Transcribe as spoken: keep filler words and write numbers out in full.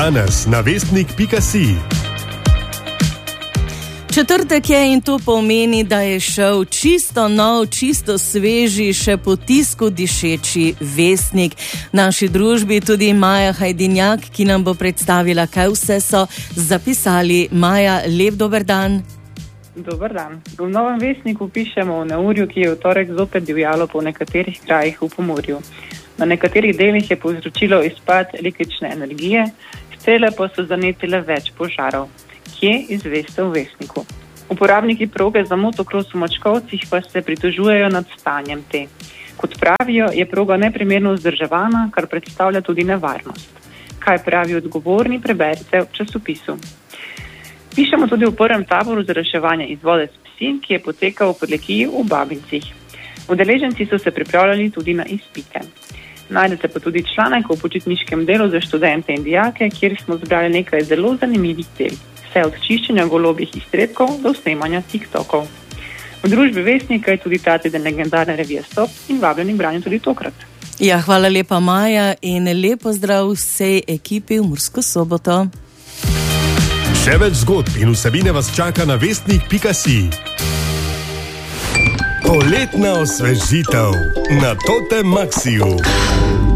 Danes na vestnik pika si. Četrtek je in to pomeni, da je šel čisto nov, čisto sveži, še po tisku dišeči vestnik. V naši družbi tudi Maja Hajdinjak, ki nam bo predstavila, kaj vse so zapisali. Maja, lep dober dan. Dober dan. V novem vestniku pišemo o neurju, ki je v torek zopet divjalo po nekaterih krajih v Pomurju. Na nekaterih delih je povzročilo izpad električne energije, strele pa so zanetile več požarov. Kje, izveste v vestniku. Uporabniki proge za motokros v Mačkovcih pa se pritožujejo nad stanjem te. Kot pravijo, je proga neprimerno vzdrževana, kar predstavlja tudi nevarnost. Kaj pravi odgovorni, preberite v časopisu. Pišemo tudi v prvem taboru za reševanje iz vode s psi, ki je potekal v Podlekiji v Babincih. Udeleženci so se pripravljali tudi na izpite. Najdete pa tudi članek o počitniškem delu za študente in dijake, kjer smo zbrali nekaj zelo zanimivih del. Vse od čiščenja golobih iztrebkov do snemanja tiktokov. V družbi vestnika je tudi ta teden legendarne revije Stop in vabljeni branju tudi tokrat. Ja, hvala lepa, Maja, in lepo zdrav vsej ekipi v Mursko Soboto. Še več zgodb in vsebine vas čaka na vestnik pika si. Poletna osvežitev na Totem Maxiju.